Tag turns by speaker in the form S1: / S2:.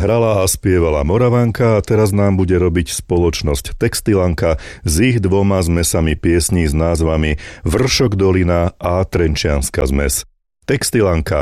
S1: hrala a spievala Moravanka a teraz nám bude robiť spoločnosť Textilanka s ich dvoma zmesami piesní s názvami Vršok dolina a Trenčianska zmes. Textilanka